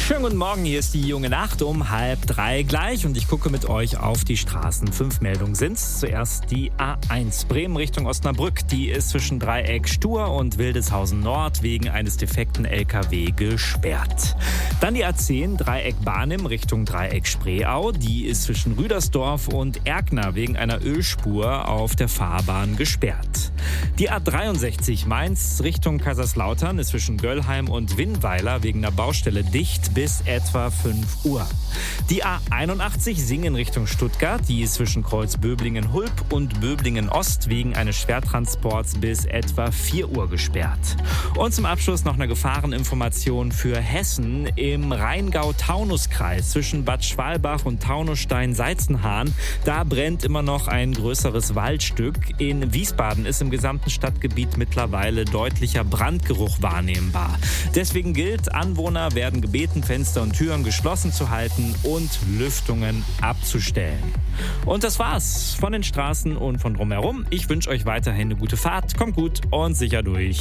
Schönen guten Morgen, hier ist die junge Nacht um 2:30 gleich und ich gucke mit euch auf die Straßen. 5 Meldungen sind's. Zuerst die A1 Bremen Richtung Osnabrück. Die ist zwischen Dreieck Stur und Wildeshausen Nord wegen eines defekten LKW gesperrt. Dann die A10 Dreieck Barnim Richtung Dreieck Spreeau. Die ist zwischen Rüdersdorf und Erkner wegen einer Ölspur auf der Fahrbahn gesperrt. Die A63 Mainz Richtung Kaiserslautern ist zwischen Göllheim und Winnweiler wegen einer Baustelle dicht bis etwa 5 Uhr. Die A81 Singen Richtung Stuttgart, die ist zwischen Kreuz-Böblingen-Hulp und Böblingen-Ost wegen eines Schwertransports bis etwa 4 Uhr gesperrt. Und zum Abschluss noch eine Gefahreninformation für Hessen im Rheingau-Taunus-Kreis zwischen Bad Schwalbach und Taunusstein-Seizenhahn. Da brennt immer noch ein größeres Waldstück. In Wiesbaden ist im gesamten Stadtgebiet mittlerweile deutlicher Brandgeruch wahrnehmbar. Deswegen gilt, Anwohner werden gebeten, Fenster und Türen geschlossen zu halten und Lüftungen abzustellen. Und das war's von den Straßen und von drumherum. Ich wünsche euch weiterhin eine gute Fahrt. Kommt gut und sicher durch.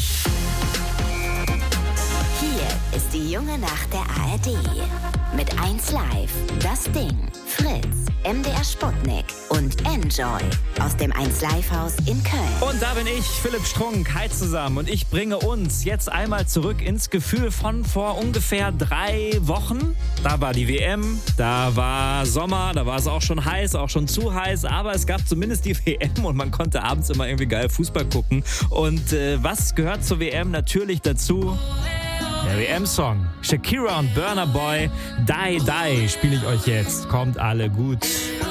Hier ist die junge Nacht der ARD. Mit 1 Live, das Ding, Fritz, MDR Sputnik und Enjoy aus dem 1 Live Haus in Köln. Und da bin ich, Philipp Strunk. Hi zusammen. Und ich bringe uns jetzt einmal zurück ins Gefühl von vor ungefähr 3 Wochen. Da war die WM, da war Sommer, da war es auch schon heiß, auch schon zu heiß. Aber es gab zumindest die WM und man konnte abends immer irgendwie geil Fußball gucken. Und was gehört zur WM natürlich dazu? Der WM-Song. Shakira und Burna Boy, Die Die spiele ich euch jetzt. Kommt alle gut.